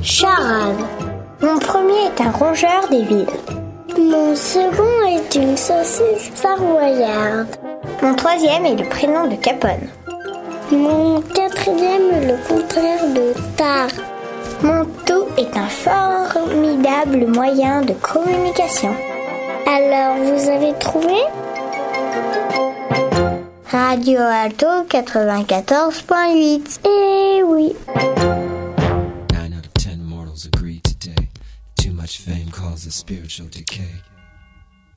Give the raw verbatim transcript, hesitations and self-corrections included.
Charade. Mon premier est un rongeur des villes. Mon second est une saucisse savoyarde. Mon troisième est le prénom de Capone. Mon quatrième est le contraire de tard. Mon tout est un formidable moyen de communication. Alors, vous avez trouvé ? Radio Alto quatre-vingt-quatorze point huit. Eh oui. Nine out of ten mortals agree today. Too much fame causes spiritual decay.